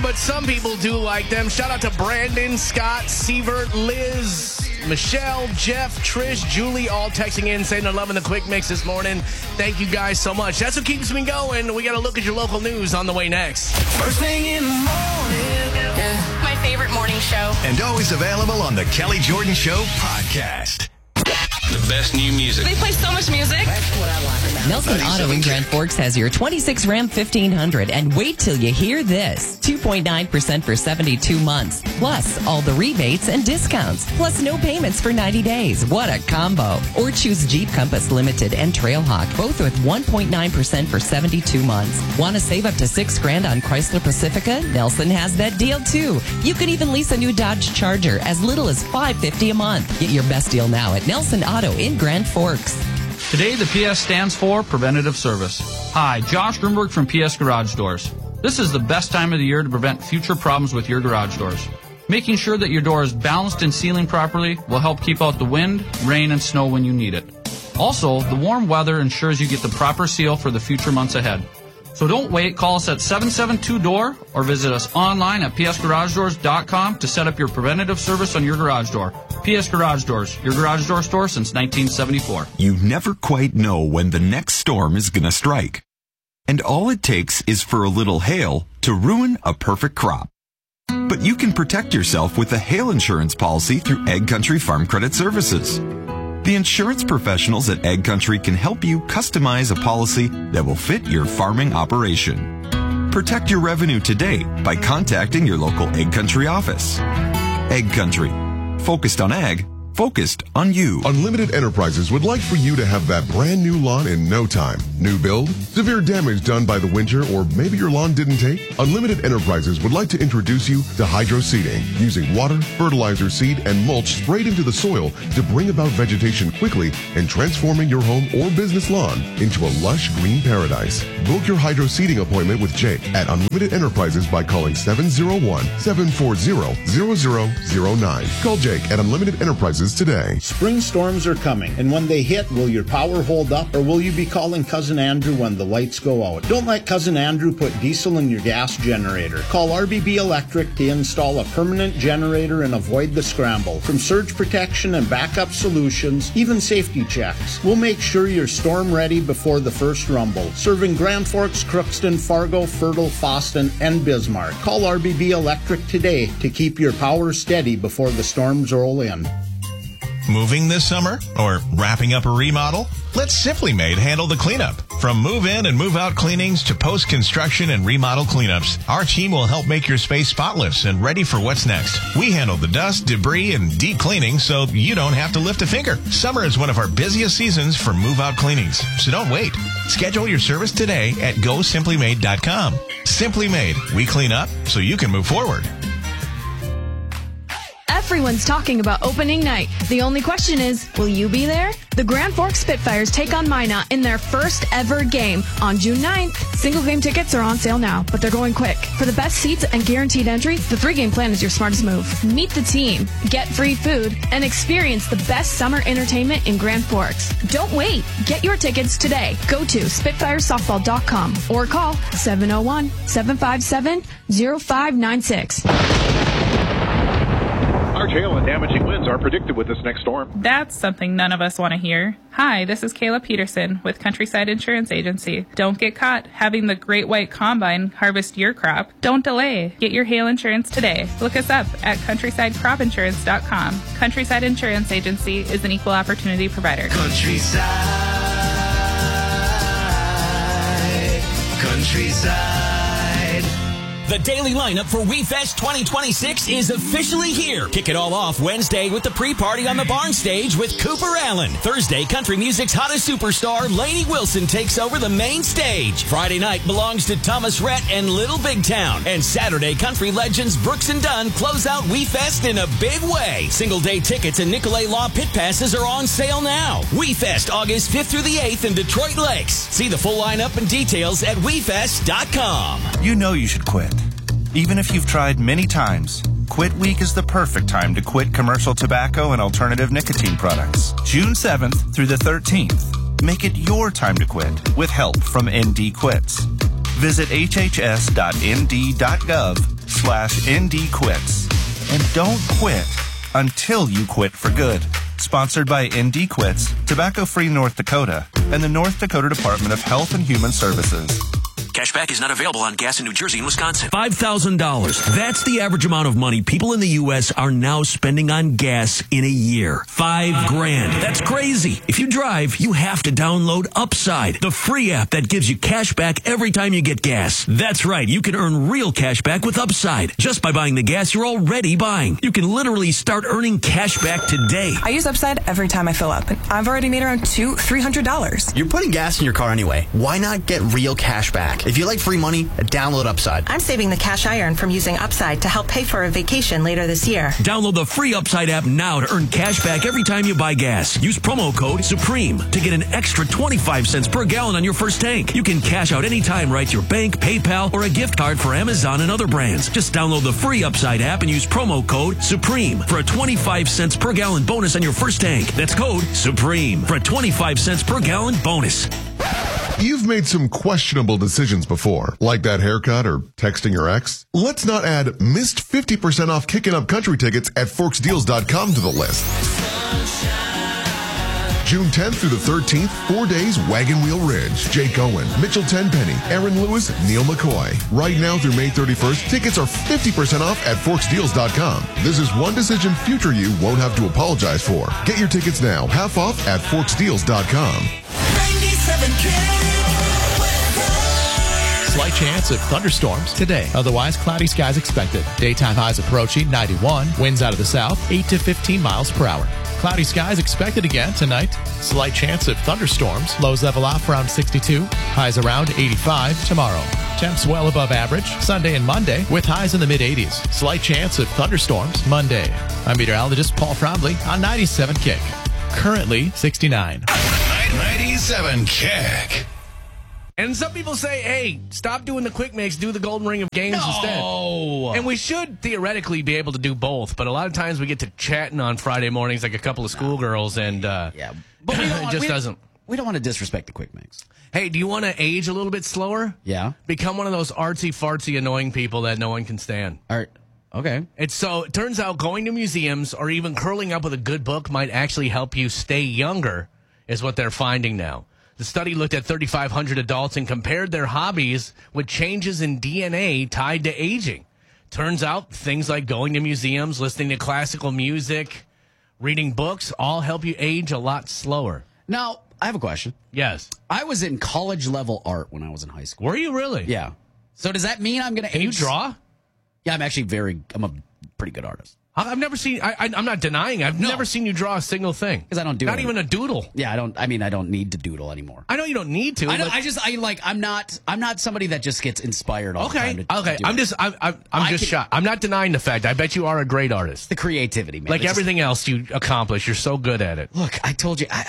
but some people do like them. Shout out to Brandon, Scott, Sievert, Liz, Michelle, Jeff, Trish, Julie, all texting in saying they're loving the Quick Mix this morning. Thank you guys so much. That's what keeps me going. We got to look at your local news on the way next. First thing in the morning. Yeah. My favorite morning show. And always available on the Kelly Jordan Show podcast. The best new music. They play so much music. That's what I like about Nelson Auto in Grand Forks has your 26 Ram 1500. And wait till you hear this. 2.9% for 72 months. Plus all the rebates and discounts. Plus no payments for 90 days. What a combo. Or choose Jeep Compass Limited and Trailhawk, both with 1.9% for 72 months. Want to save up to $6,000 on Chrysler Pacifica? Nelson has that deal too. You could even lease a new Dodge Charger as little as $550 a month. Get your best deal now at Nelson Auto in Grand Forks. Today, the PS stands for Preventative Service. Hi, Josh Grimberg from PS Garage Doors. This is the best time of the year to prevent future problems with your garage doors. Making sure that your door is balanced and sealing properly will help keep out the wind, rain, and snow when you need it. Also, the warm weather ensures you get the proper seal for the future months ahead. So don't wait. Call us at 772-DOOR or visit us online at psgaragedoors.com to set up your preventative service on your garage door. PS Garage Doors, your garage door store since 1974. You never quite know when the next storm is going to strike. And all it takes is for a little hail to ruin a perfect crop. But you can protect yourself with a hail insurance policy through Ag Country Farm Credit Services. The insurance professionals at Ag Country can help you customize a policy that will fit your farming operation. Protect your revenue today by contacting your local Ag Country office. Ag Country. Focused on ag. Focused on you. Unlimited Enterprises would like for you to have that brand new lawn in no time. New build, severe damage done by the winter, or maybe your lawn didn't take? Unlimited Enterprises would like to introduce you to hydro seeding, using water, fertilizer, seed, and mulch sprayed into the soil to bring about vegetation quickly and transforming your home or business lawn into a lush green paradise. Book your hydro seeding appointment with Jake at Unlimited Enterprises by calling 701-740-0009. Call Jake at Unlimited Enterprises today. Spring storms are coming, and when they hit, will your power hold up, or will you be calling Cousin Andrew when the lights go out? Don't let Cousin Andrew put diesel in your gas generator. Call RBB Electric to install a permanent generator and avoid the scramble. From surge protection and backup solutions, even safety checks, we'll make sure you're storm ready before the first rumble. Serving Grand Forks, Crookston, Fargo, Fertile, Foston, and Bismarck. Call RBB Electric today to keep your power steady before the storms roll in. Moving this summer or wrapping up a remodel? Let Simply Made handle the cleanup. From move-in and move-out cleanings to post-construction and remodel cleanups, our team will help make your space spotless and ready for what's next. We handle the dust, debris, and deep cleaning so you don't have to lift a finger. Summer is one of our busiest seasons for move-out cleanings, so don't wait. Schedule your service today at GoSimplyMade.com. Simply Made. We clean up so you can move forward. Everyone's talking about opening night. The only question is, will you be there? The Grand Forks Spitfires take on Minot in their first ever game on June 9th. Single game tickets are on sale now, but they're going quick. For the best seats and guaranteed entry, the 3-game plan is your smartest move. Meet the team, get free food, and experience the best summer entertainment in Grand Forks. Don't wait. Get your tickets today. Go to SpitfireSoftball.com or call 701-757-0596. Large hail and damaging winds are predicted with this next storm. That's something none of us want to hear. Hi, this is Kayla Peterson with Countryside Insurance Agency. Don't get caught having the Great White Combine harvest your crop. Don't delay. Get your hail insurance today. Look us up at CountrysideCropInsurance.com. Countryside Insurance Agency is an equal opportunity provider. Countryside. The daily lineup for WeFest 2026 is officially here. Kick it all off Wednesday with the pre-party on the barn stage with Cooper Allen. Thursday, country music's hottest superstar, Lainey Wilson, takes over the main stage. Friday night belongs to Thomas Rhett and Little Big Town. And Saturday, country legends Brooks and Dunn close out WeFest in a big way. Single-day tickets and Nicolay Law pit passes are on sale now. WeFest, August 5th through the 8th in Detroit Lakes. See the full lineup and details at WeFest.com. You know you should quit. Even if you've tried many times, Quit Week is the perfect time to quit commercial tobacco and alternative nicotine products. June 7th through the 13th. Make it your time to quit with help from ND Quits. Visit hhs.nd.gov ND-QUITS. And don't quit until you quit for good. Sponsored by ND-QUITS, Tobacco-Free North Dakota, and the North Dakota Department of Health and Human Services. Cashback is not available on gas in New Jersey and Wisconsin. $5,000. That's the average amount of money people in the U.S. are now spending on gas in a year. $5,000. That's crazy. If you drive, you have to download Upside, the free app that gives you cash back every time you get gas. That's right. You can earn real cash back with Upside just by buying the gas you're already buying. You can literally start earning cash back today. I use Upside every time I fill up, and I've already made around $300. You're putting gas in your car anyway. Why not get real cash back? If you like free money, download Upside. I'm saving the cash I earn from using Upside to help pay for a vacation later this year. Download the free Upside app now to earn cash back every time you buy gas. Use promo code SUPREME to get an extra 25 cents per gallon on your first tank. You can cash out anytime right to your bank, PayPal, or a gift card for Amazon and other brands. Just download the free Upside app and use promo code SUPREME for a 25 cents per gallon bonus on your first tank. That's code SUPREME for a 25 cents per gallon bonus. You've made some questionable decisions before, like that haircut or texting your ex. Let's not add missed 50% off Kickin' Up Country tickets at ForksDeals.com to the list. June 10th through the 13th, 4 days, Wagon Wheel Ridge, Jake Owen, Mitchell Tenpenny, Aaron Lewis, Neil McCoy. Right now through May 31st, tickets are 50% off at ForksDeals.com. This is one decision future you won't have to apologize for. Get your tickets now, half off at ForksDeals.com. Slight chance of thunderstorms today. Otherwise, cloudy skies expected. Daytime highs approaching 91. Winds out of the south, 8 to 15 miles per hour. Cloudy skies expected again tonight. Slight chance of thunderstorms. Lows level off around 62. Highs around 85 tomorrow. Temps well above average Sunday and Monday with highs in the mid-80s. Slight chance of thunderstorms Monday. I'm meteorologist Paul Frombley on 97 Kick. Currently 69. 97 Kick. And some people say, hey, stop doing the quick mix, do the golden ring of games instead. And we should theoretically be able to do both, but a lot of times we get to chatting on Friday mornings like a couple of schoolgirls, and but we don't it just doesn't. We don't want to disrespect the quick mix. Hey, do you want to age a little bit slower? Yeah. Become one of those artsy-fartsy annoying people that no one can stand. Okay. It turns out going to museums or even curling up with a good book might actually help you stay younger, is what they're finding now. The study looked at 3,500 adults and compared their hobbies with changes in DNA tied to aging. Turns out things like going to museums, listening to classical music, reading books all help you age a lot slower. Now, I have a question. Yes. I was in college-level art when I was in high school. Were you really? Yeah. So does that mean I'm going to age? Can you draw? Yeah, I'm a pretty good artist. I've never seen. I'm not denying. I've never seen you draw a single thing because I don't do. Not even a doodle. Yeah, I don't. I mean, I don't need to doodle anymore. I know you don't need to. I'm not somebody that just gets inspired all the time. I'm just shocked. I'm not denying the fact. I bet you are a great artist. The creativity, man. Like everything else you accomplish, you're so good at it. Look, I told you.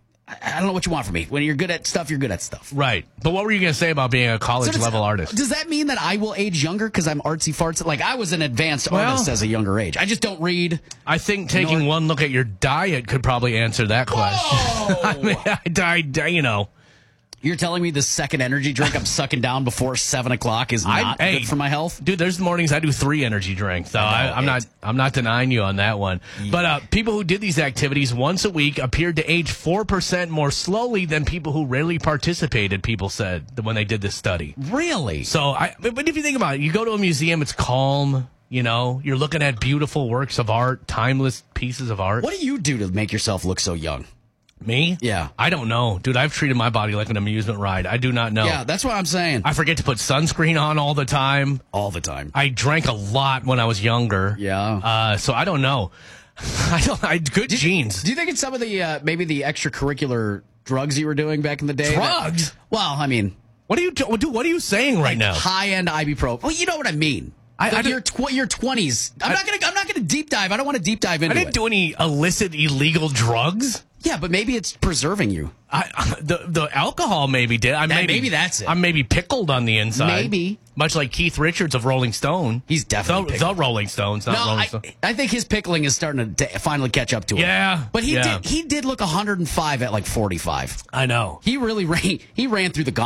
I don't know what you want from me. When you're good at stuff, you're good at stuff. Right. But what were you going to say about being a college-level artist? Does that mean that I will age younger because I'm artsy-fartsy? Like, I was an advanced artist as a younger age. I just don't read. I think taking one look at your diet could probably answer that question. I mean, you know. You're telling me the second energy drink I'm sucking down before 7 o'clock is not good for my health? Dude, there's mornings I do 3 energy drinks. So I'm not denying you on that one. Yeah. But people who did these activities once a week appeared to age 4% more slowly than people who rarely participated, people said, when they did this study. Really? So, but if you think about it, you go to a museum, it's calm. You know, you're looking at beautiful works of art, timeless pieces of art. What do you do to make yourself look so young? Me? Yeah. I don't know. Dude, I've treated my body like an amusement ride. I do not know. Yeah, that's what I'm saying. I forget to put sunscreen on all the time. All the time. I drank a lot when I was younger. Yeah. So I don't know. Good genes. Do you think it's some of the, maybe the extracurricular drugs you were doing back in the day? Drugs? Well, I mean. What are you saying right now? High-end ibuprofen. Well, you know what I mean. Your 20s. I'm not gonna deep dive. I don't want to deep dive into it. I didn't do any illicit, illegal drugs. Yeah, but maybe it's preserving you. The alcohol maybe did. Maybe that's it. I'm maybe pickled on the inside. Maybe. Much like Keith Richards of Rolling Stone. He's definitely the Rolling Stones, not Rolling Stone. I think his pickling is starting to finally catch up to him. Yeah. But he did look 105 at like 45. I know. He really ran through the gauntlet.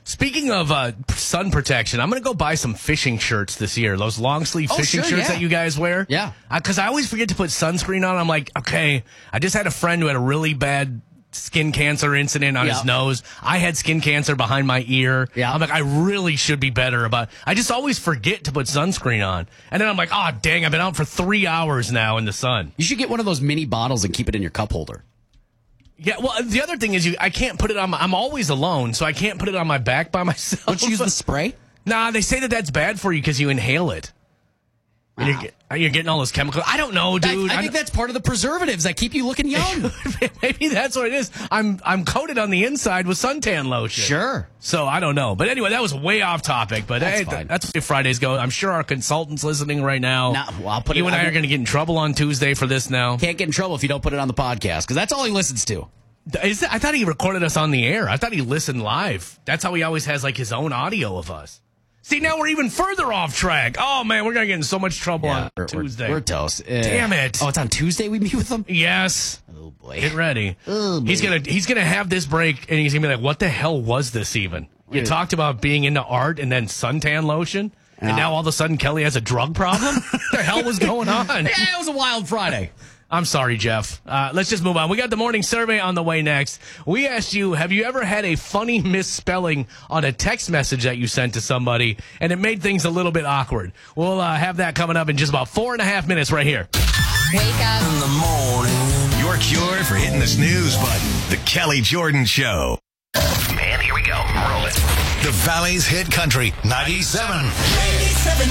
Speaking of sun protection, I'm going to go buy some fishing shirts this year. Those long sleeve fishing shirts that you guys wear. Yeah. Because I always forget to put sunscreen on. I'm like, okay, I just had a friend who had a really bad skin cancer incident on his nose. I had skin cancer behind my ear. Yeah. I'm like, I really should be better about. I just always forget to put sunscreen on. And then I'm like, oh, dang, I've been out for 3 hours now in the sun. You should get one of those mini bottles and keep it in your cup holder. Yeah, well, the other thing is I can't put it on I'm always alone, so I can't put it on my back by myself. Don't you use the spray? Nah, they say that's bad for you because you inhale it. And you're getting all those chemicals. I don't know, dude. I think that's part of the preservatives that keep you looking young. Maybe that's what it is. I'm coated on the inside with suntan lotion. Sure. So I don't know. But anyway, that was way off topic. But that's the way Fridays go. I'm sure our consultant's listening right now. I'll put you and I are going to get in trouble on Tuesday for this now. Can't get in trouble if you don't put it on the podcast, because that's all he listens to. I thought he recorded us on the air. I thought he listened live. That's how he always has like his own audio of us. See, now we're even further off track. Oh, man, we're going to get in so much trouble on Tuesday. We're toast. Damn it. Oh, it's on Tuesday we meet with him? Yes. Oh, boy. Get ready. Oh, he's gonna have this break, and he's going to be like, what the hell was this even? You talked about being into art and then suntan lotion, and now all of a sudden Kelly has a drug problem? What the hell was going on? Yeah, it was a wild Friday. I'm sorry, Jeff. Let's just move on. We got the morning survey on the way next. We asked you, have you ever had a funny misspelling on a text message that you sent to somebody, and it made things a little bit awkward? We'll have that coming up in just about 4.5 minutes right here. Wake up in the morning. Your cure for hitting the snooze button. The Kelly Jordan Show. And here we go. Roll it. The Valley's Hit Country 97. 97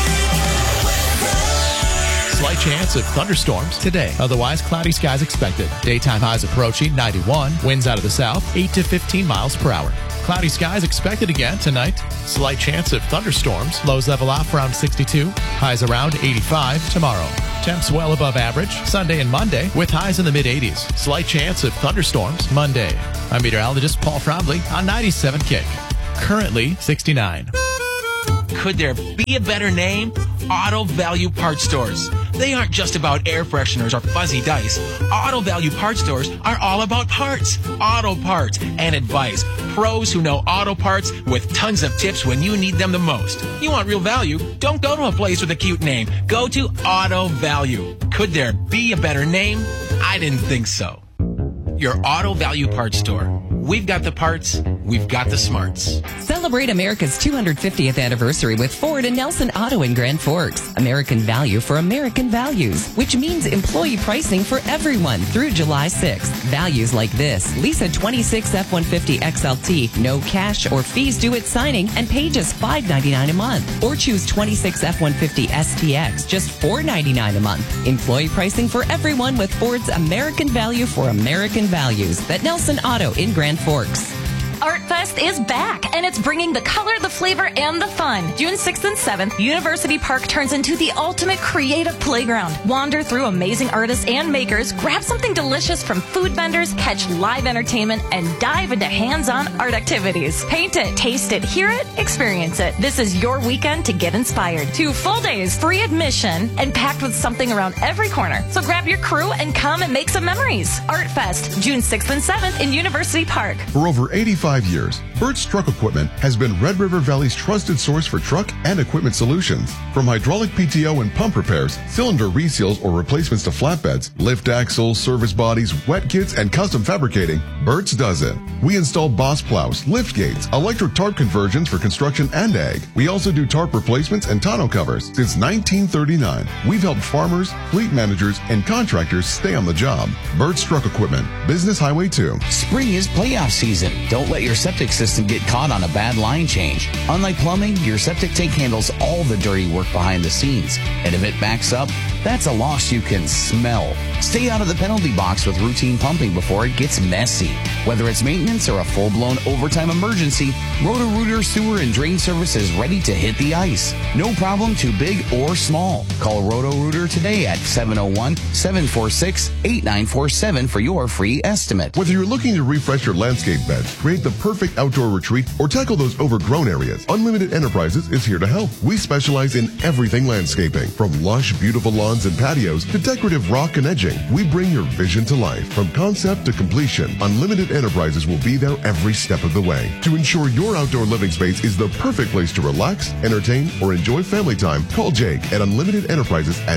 Slight chance of thunderstorms today. Otherwise, cloudy skies expected. Daytime highs approaching 91. Winds out of the south, 8 to 15 miles per hour. Cloudy skies expected again tonight. Slight chance of thunderstorms. Lows level off around 62. Highs around 85 tomorrow. Temps well above average Sunday and Monday with highs in the mid-80s. Slight chance of thunderstorms Monday. I'm meteorologist Paul Frombley on 97 Kick. Currently 69. Could there be a better name? Auto Value Parts Stores. They aren't just about air fresheners or fuzzy dice. Auto Value Parts Stores are all about parts, auto parts, and advice. Pros who know auto parts with tons of tips when you need them the most. You want real value? Don't go to a place with a cute name. Go to Auto Value. Could there be a better name? I didn't think so. Your Auto Value Parts Store. We've got the parts. We've got the smarts. Celebrate America's 250th anniversary with Ford and Nelson Auto in Grand Forks. American value for American values, which means employee pricing for everyone through July 6th. Values like this: Lisa 26 F-150 XLT, no cash or fees due at signing, and pay just $5.99 a month. Or choose 26 F-150 STX, just $4.99 a month. Employee pricing for everyone with Ford's American value for American values. At Nelson Auto in Grand Forks. Art Fest is back, and it's bringing the color, the flavor, and the fun. June 6th and 7th, University Park turns into the ultimate creative playground. Wander through amazing artists and makers, grab something delicious from food vendors, catch live entertainment, and dive into hands-on art activities. Paint it, taste it, hear it, experience it. This is your weekend to get inspired. 2 full days, free admission, and packed with something around every corner. So grab your crew and come and make some memories. Art Fest, June 6th and 7th in University Park. For over 85 years, Burt's Truck Equipment has been Red River Valley's trusted source for truck and equipment solutions. From hydraulic PTO and pump repairs, cylinder reseals or replacements to flatbeds, lift axles, service bodies, wet kits, and custom fabricating, Burt's does it. We install boss plows, lift gates, electric tarp conversions for construction and ag. We also do tarp replacements and tonneau covers. Since 1939, we've helped farmers, fleet managers, and contractors stay on the job. Burt's Truck Equipment, Business Highway 2. Spring is playoff season. Don't let your septic system get caught on a bad line change. Unlike plumbing, your septic tank handles all the dirty work behind the scenes. And if it backs up, that's a loss you can smell. Stay out of the penalty box with routine pumping before it gets messy. Whether it's maintenance or a full-blown overtime emergency, Roto-Rooter Sewer and Drain Service is ready to hit the ice. No problem too big or small. Call Roto-Rooter today at 701-746-8947 for your free estimate. Whether you're looking to refresh your landscape bed, create the perfect outdoor retreat or tackle those overgrown areas, Unlimited Enterprises is here to help. We specialize in everything landscaping, from lush, beautiful lawns and patios to decorative rock and edging. We bring your vision to life. From concept to completion, Unlimited Enterprises will be there every step of the way to ensure your outdoor living space is the perfect place to relax, entertain, or enjoy family time. Call Jake at Unlimited Enterprises at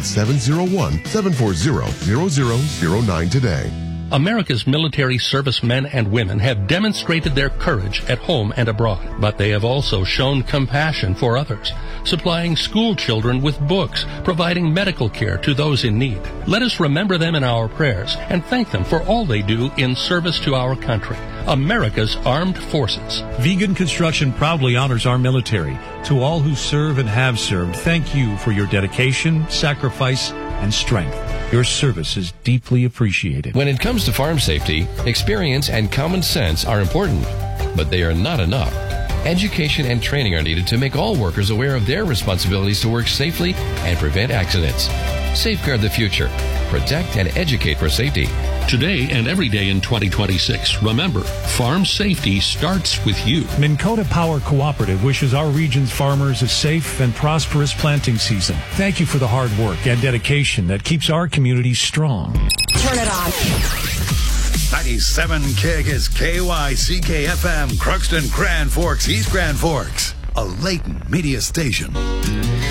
701-740-0009 today. America's military servicemen and women have demonstrated their courage at home and abroad, but they have also shown compassion for others, supplying school children with books, providing medical care to those in need. Let us remember them in our prayers and thank them for all they do in service to our country, America's armed forces. Vegan Construction proudly honors our military. To all who serve and have served, thank you for your dedication, sacrifice, and strength. Your service is deeply appreciated. When it comes to farm safety, experience and common sense are important, but they are not enough. Education and training are needed to make all workers aware of their responsibilities to work safely and prevent accidents. Safeguard the future. Protect and educate for safety. Today and every day in 2026, remember, farm safety starts with you. Minn Kota Power Cooperative wishes our region's farmers a safe and prosperous planting season. Thank you for the hard work and dedication that keeps our communities strong. Turn it on. 97 KIG is KYCK-FM, Crookston, Grand Forks, East Grand Forks, a Layton media station.